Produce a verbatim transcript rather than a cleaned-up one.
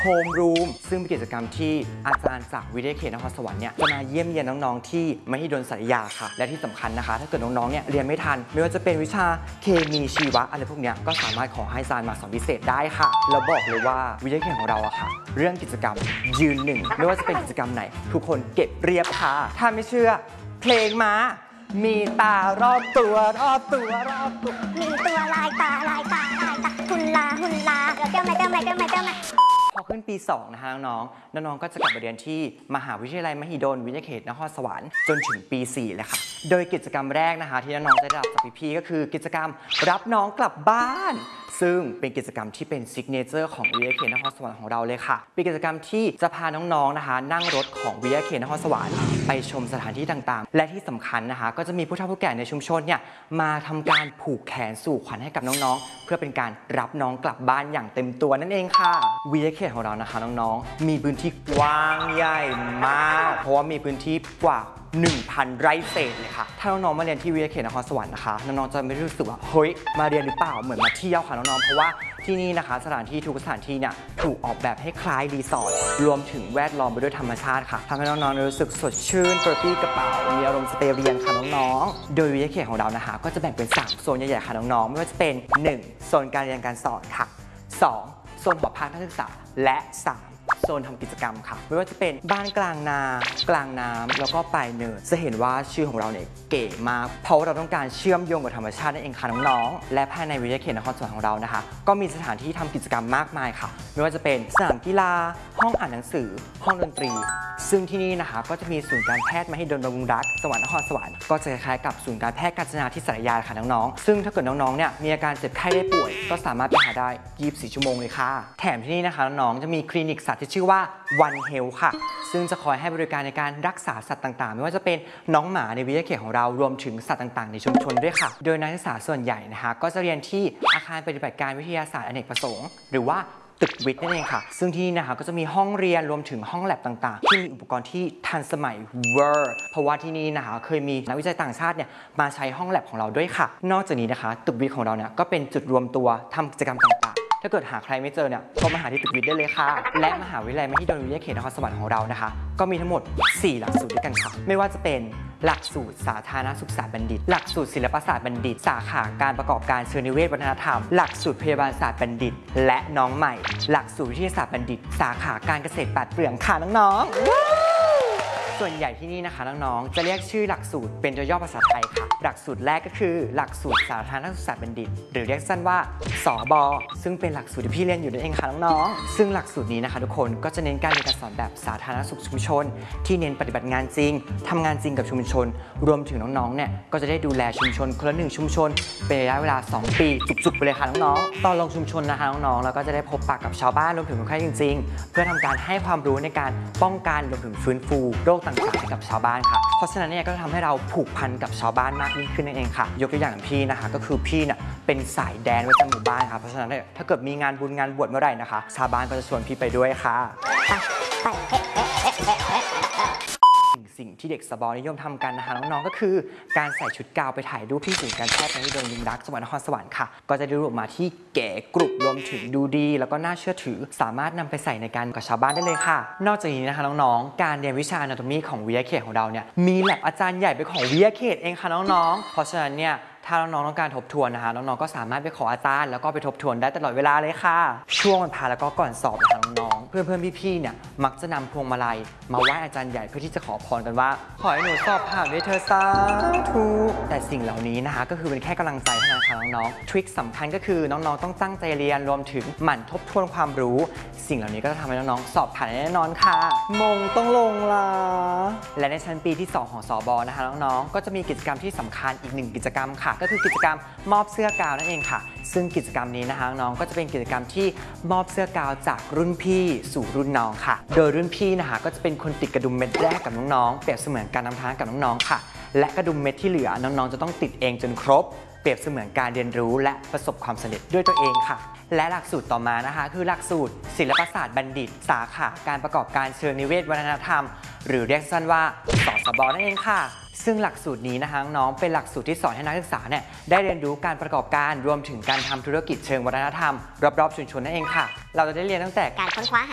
โฮมรูมซึ่งเป็นกิจกรรมที่อาจารย์จากวิทยาเขตนครสวรรค์เนี่ยจะมาเยี่ยมเยียนน้องๆที่มหิดลสารยาค่ะและที่สำคัญนะคะถ้าเกิดน้องๆเนี่ยเรียนไม่ทันไม่ว่าจะเป็นวิชาเคมีชีวะอะไรพวกนี้ก็สามารถขอให้อาจารย์มาสอนพิเศษได้ค่ะแล้วบอกเลยว่าวิทยาเขตของเราอะค่ะเรื่องกิจกรรมยืนหนึ่งไม่ว่าจะเป็นกิจกรรมไหนทุกคนเก็บเรียบค่ะถ้าไม่เชื่อเพลงมามีตารอบตัวรอบตัวรอบตัวมีตัวลายตาลายตาลายตาหุ่นลาหุ่นลาเราเจ้าไหมเจ้าไหมเจ้าไหมเจ้าไหมพอขึ้นปีสองนะคะน้องๆน้องๆก็จะกลับมาเรียนที่มหาวิทยาลัยมหิดลวิทยาเขตนครสวรรค์จนถึงปีสี่เลยค่ะโดยกิจกรรมแรกนะคะที่น้องๆจะได้รับจากพี่ๆก็คือกิจกรรมรับน้องกลับบ้านซึ่งเป็นกิจกรรมที่เป็นซิกเนเจอร์ของวิทยาเขตนครสวรรค์ของเราเลยค่ะเป็นกิจกรรมที่จะพาน้องๆนะคะนั่งรถของวิทยาเขตนครสวรรค์ไปชมสถานที่ต่างๆและที่สำคัญนะคะก็จะมีผู้เฒ่าผู้แก่ในชุมชนเนี่ยมาทำการผูกแขนสู่ขวัญให้กับน้องๆเพื่อเป็นการรับน้องกลับบ้านอย่างเต็มตัวนั่นเองค่ะวิทยาเขตของเรานะคะน้องๆมีพื้นที่กว้างใหญ่มากเพราะว่ามีพื้นที่กว่าหนึ่งพัน ไร่เศษเลยค่ะถ้าน้องๆมาเรียนที่วิทยาเขตนครสวรรค์นะคะน้องๆจะไม่รู้สึกว่าเฮ้ยมาเรียนหรือเปล่าเหมือนมาเที่ยวค่ะน้องๆเพราะว่าที่นี่นะคะสถานที่ทุกสถานที่เนี่ยถูกออกแบบให้คล้ายรีสอร์ทรวมถึงแวดล้อมไปด้วยธรรมชาติค่ะทำให้น้องๆรู้สึกสดชื่นกระปรี้กระเป๋ามีอารมณ์สเตย์เรียนค่ะน้องๆโดยวิทยาเขตของเรานะคะก็จะแบ่งเป็นสามโซนใหญ่ๆค่ะน้องๆไม่ว่าจะเป็นหนึ่งโซนการเรียนการสอนค่ะสองโซนหอพักนักศึกษาและสามโซนทำกิจกรรมค่ะไม่ว่าจะเป็นบ้านกลางนากลางน้ำแล้วก็ปลายเนินจะเห็นว่าชื่อของเราเนี่ยเก๋มากเพราะเราต้องการเชื่อมโยงกับธรรมชาตินั่นเองค่ะน้องๆและภายในวิทยาเขตนครสวรรค์ของเรานะคะก็มีสถานที่ทำกิจกรรมมากมายค่ะไม่ว่าจะเป็นสนามกีฬาห้องอ่านหนังสือห้องดนตรีซึ่งที่นี่นะคะก็จะมีศูนย์การแพทย์มหิดลบำรุงรักจังหวัดนครสวรรค์ก็จะคล้ายๆกับศูนย์การแพทย์กาญจนาที่สารยาค่ะน้องๆซึ่งถ้าเกิดน้องๆเนี่ยมีอาการเจ็บไข้ได้ป่วยก็สามารถไปหาได้ยี่สิบสี่ชั่วโมงเลยค่ะแถมที่นี่นะคะน้องๆจะมีคลินิกสัตว์ที่ชื่อว่าวันเฮลค่ะซึ่งจะคอยให้บริการในการรักษาสัตว์ต่างๆไม่ว่าจะเป็นน้องหมาในวิทยาเขตของเรารวมถึงสัตว์ต่างๆในชุมชนด้วยค่ะโดยนักศึกษาส่วนใหญ่นะคะก็จะเรียนที่อาคารปฏิบัติการวิทยาศาสตร์อเนกประสงค์หรือว่าตึกวิทย์นั่นเองค่ะซึ่งที่นี่นะคะก็จะมีห้องเรียนรวมถึงห้องแลบต่างๆที่มีอุปกรณ์ที่ทันสมัยเวอร์เพราะว่าที่นี่นะคะเคยมีนักวิจัยต่างชาติเนี่ยมาใช้ห้องแลบของเราด้วยค่ะนอกจากนี้นะคะตึกวิทย์ของเราเนี่ยก็เป็นจุดรวมตัวทำกิจกรรมต่างๆถ้าเกิดหาใครไม่เจอเนี่ยก็มาหาที่ตึกวิทย์ได้เลยค่ะและมหาวิทยาลัยมหิดลวิทยาเขตนครสวรรค์ของเรานะคะก็มีทั้งหมดสี่หลักสูตรด้วยกันค่ะไม่ว่าจะเป็นหลักสูตรสาธารณสุขศาสตร์บัณฑิตหลักสูตรศิลปศาสตร์บัณฑิตสาขาการประกอบการเชิงนิเวศวัฒนธรรมหลักสูตรพยาบาลศาสตร์บัณฑิตและน้องใหม่หลักสูตรวิทยาศาสตร์บัณฑิตสาขาการเกษตรปราดเปรื่องค่ะน้องๆส่วนใหญ่ที่นี่นะคะน้องๆจะเรียกชื่อหลักสูตรเป็นตัวย่อภาษาไทยค่ะหลักสูตรแรกก็คือหลักสูตรสาธารณสุขศาสตร์บัณฑิตหรือเรียกสั้นว่าสบซึ่งเป็นหลักสูตรที่พี่เรียนอยู่นั่นเองค่ะน้องๆซึ่งหลักสูตรนี้นะคะทุกคนก็จะเน้นการเรียนการสอนแบบสาธารณสุขชุมชนที่เน้นปฏิบัติงานจริงทำงานจริงกับชุมชนรวมถึงน้องๆเนี่ยก็จะได้ดูแลชุมชนคนละหนึ่งชุมชนเป็นระยะเวลาสองปีจุกๆไปเลยค่ะน้องๆตอนลงชุมชนนะคะน้องๆแล้วก็จะได้พบปะกับชาวบ้านรวมถึงคนไข้จริงๆเพื่อทำการให้ความรู้ในการป้องกันรวมถึงฟื้นฟูโรคต่างๆให้กับชาวบ้านค่ะเพราะฉะนั้นเนี่ยก็ทำให้เราผูกพันกับชาวบ้านมากยิ่งขึ้นนั่นเองค่ะยกตัวอย่างพี่นะคะก็คือพี่เนี่ยเป็นสายแดนประจำหมู่บ้านค่ะเพราะฉะนั้นเนี่ยถ้าเกิดมีงานบุญงานบวชเมื่อไหร่นะคะชาวบ้านก็จะชวนพี่ไปด้วยค่ะสิ่งที่เด็กสบอนิยมทำกันนะคะน้องๆก็คือการใส่ชุดกาวไปถ่ายรูปที่ศูนย์การแพทย์มหิดลบำรุงรักจังหวัดนครสวรรค์ค่ะก็จะได้รูปออกมาที่เก๋กรุบรวมถึงดูดีแล้วก็น่าเชื่อถือสามารถนำไปใส่ในการกับชาวบ้านได้เลยค่ะนอกจากนี้นะคะน้องๆการเรียนวิชา Anatomy ของวิทยาเขตของเราเนี่ยมีแลบอาจารย์ใหญ่เป็นของวิทยาเขตเองค่ะน้องๆเพราะฉะนั้นเนี่ยถ้าน้องๆต้องการทบทวนนะคะน้องๆก็สามารถไปขออาจารย์แล้วก็ไปทบทวนได้ตลอดเวลาเลยค่ะช่วงวันพาแล้วก็ก่อนสอบนะคะน้องๆเพื่อนๆพี่ๆเนี่ยมักจะนำพวงมาลัยมาไหว้อาจารย์ใหญ่เพื่อที่จะขอพรกันว่าขอให้หนูสอบผ่านด้วยเธอสาธุแต่สิ่งเหล่านี้นะคะก็คือเป็นแค่กำลังใจเท่านั้นค่ะน้องๆทริคสำคัญก็คือน้องๆต้องตั้งใจเรียนรวมถึงหมั่นทบทวนความรู้สิ่งเหล่านี้ก็จะทำให้น้องๆสอบผ่านแน่นอนค่ะมงต้องลงละและในชั้นปีที่สองของสบนะคะน้องๆก็จะมีกิจกรรมที่สำคัญอีกหนึ่งกิจกรรมค่ะก็คือกิจกรรมมอบเสื้อกาวนั่นเองค่ะซึ่งกิจกรรมนี้นะคะน้องก็จะเป็นกิจกรรมที่มอบเสื้อกาวจากรุ่นพี่สู่รุ่นน้องค่ะโดยรุ่นพี่นะคะก็จะเป็นคนติดกระดุมเม็ดแรกกับน้องๆเปรียบเสมือนการนำทางกับน้องๆค่ะและกระดุมเม็ดที่เหลือน้องๆจะต้องติดเองจนครบเปรียบเสมือนการเรียนรู้และประสบความสำเร็จด้วยตัวเองค่ะและหลักสูตรต่อมานะคะคือหลักสูตรศิลปศาสตร์บัณฑิตสาขาการประกอบการเชิงนิเวศวัฒนธรรมหรือเรียกสั้นว่าสสบนั่นเองค่ะซึ่งหลักสูตรนี้นะคะน้องเป็นหลักสูตรที่สอนให้นักศึกษาเนี่ยได้เรียนรู้การประกอบการรวมถึงการทำธุรกิจเชิงวัฒนธรรมรอบๆชุมชนนั่นเองค่ะเราจะได้เรียนตั้งแต่การค้นคว้า